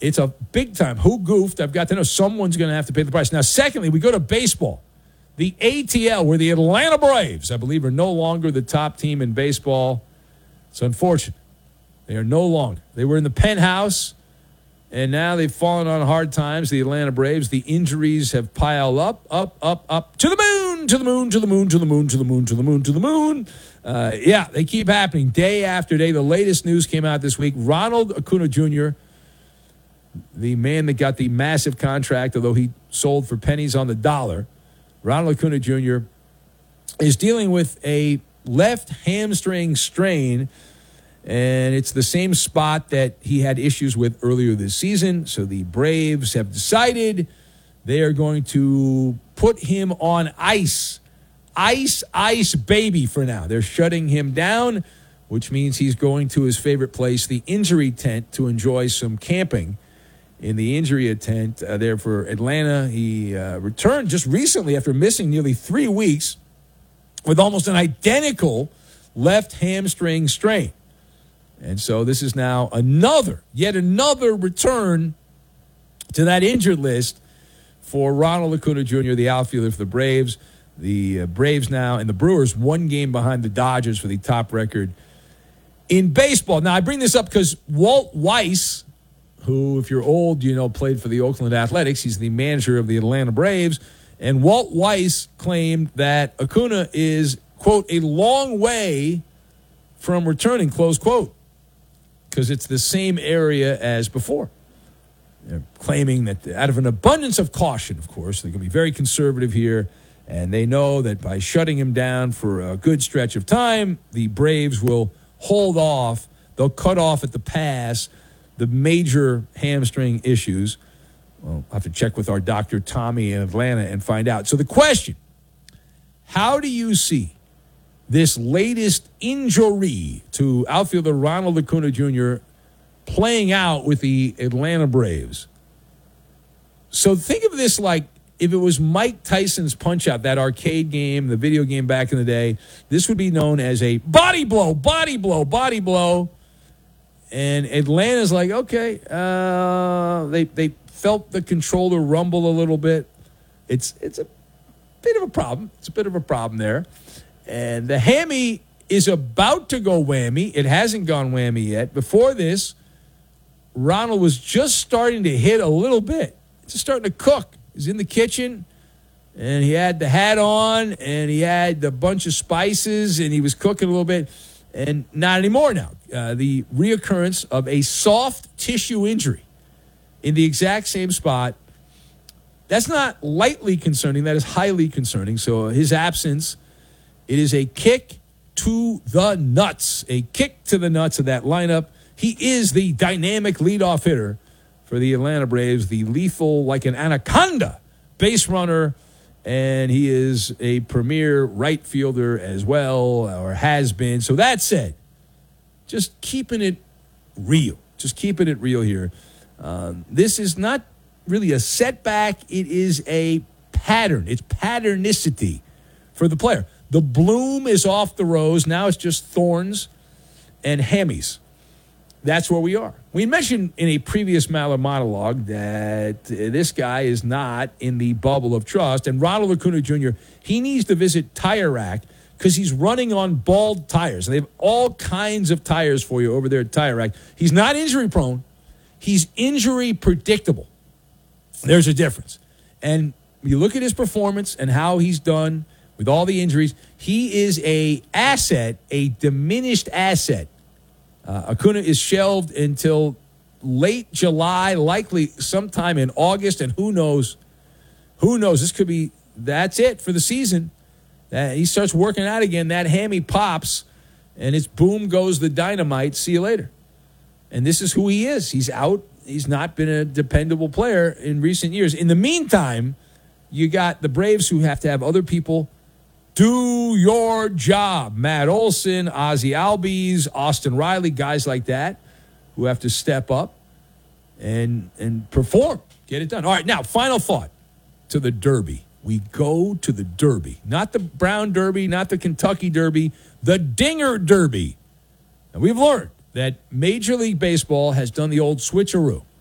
It's a big time. Who goofed? I've got to know. Someone's going to have to pay the price. Now, secondly, we go to baseball. The ATL, where the Atlanta Braves, I believe, are no longer the top team in baseball. It's unfortunate. They are no longer. They were in the penthouse, and now they've fallen on hard times, the Atlanta Braves. The injuries have piled up, to the moon, to the moon, to the moon, to the moon, to the moon, to the moon, to the moon. Yeah, they keep happening day after day. The latest news came out this week. Ronald Acuna Jr., the man that got the massive contract, although he sold for pennies on the dollar, Ronald Acuna Jr. is dealing with a left hamstring strain, and it's the same spot that he had issues with earlier this season. So the Braves have decided they are going to put him on ice. Ice, baby, for now. They're shutting him down, which means he's going to his favorite place, the injury tent, to enjoy some camping in the injury tent there for Atlanta. He returned just recently after missing nearly 3 weeks with almost an identical left hamstring strain. And so this is now yet another return to that injured list for Ronald Acuna Jr., the outfielder for the Braves. The Braves now and the Brewers 1 game behind the Dodgers for the top record in baseball. Now, I bring this up because Walt Weiss, who, if you're old, you know, played for the Oakland Athletics. He's the manager of the Atlanta Braves. And Walt Weiss claimed that Acuna is, quote, a long way from returning, close quote, because it's the same area as before. They're claiming that out of an abundance of caution, of course, they're going to be very conservative here, and they know that by shutting him down for a good stretch of time, the Braves will hold off. They'll cut off at the pass the major hamstring issues. Well, I'll have to check with our Dr. Tommy in Atlanta and find out. So the question, how do you see this latest injury to outfielder Ronald Acuna Jr. playing out with the Atlanta Braves? So think of this like if it was Mike Tyson's Punch-Out, that arcade game, the video game back in the day. This would be known as a body blow, body blow, body blow. And Atlanta's like, okay, they felt the controller rumble a little bit. It's a bit of a problem. It's a bit of a problem there. And the hammy is about to go whammy. It hasn't gone whammy yet. Before this, Ronald was just starting to hit a little bit. Just starting to cook. He's in the kitchen, and he had the hat on, and he had a bunch of spices, and he was cooking a little bit. And not anymore now. The reoccurrence of a soft tissue injury in the exact same spot, that's not lightly concerning. That is highly concerning. So his absence, it is a kick to the nuts. A kick to the nuts of that lineup. He is the dynamic leadoff hitter for the Atlanta Braves, the lethal, like an anaconda, base runner. And he is a premier right fielder as well, or has been. So that said, just keeping it real. Just keeping it real here. This is not really a setback. It is a pattern. It's patternicity for the player. The bloom is off the rose. Now it's just thorns and hammies. That's where we are. We mentioned in a previous Maller monologue that this guy is not in the bubble of trust. And Ronald Acuna Jr., he needs to visit Tire Rack because he's running on bald tires. They have all kinds of tires for you over there at Tire Rack. He's not injury prone. He's injury predictable. There's a difference. And you look at his performance and how he's done with all the injuries. He is a asset, a diminished asset. Acuna is shelved until late July, likely sometime in August, and who knows? This could be, that's it for the season. He starts working out again, that hammy pops, and it's boom goes the dynamite. See you later. And this is who he is. He's out. He's not been a dependable player in recent years. In the meantime, you got the Braves who have to have other people do your job. Matt Olson, Ozzie Albies, Austin Riley, guys like that who have to step up and perform. Get it done. All right, now, final thought to the Derby. We go to the Derby. Not the Brown Derby, not the Kentucky Derby, the Dinger Derby. And we've learned that Major League Baseball has done the old switcheroo.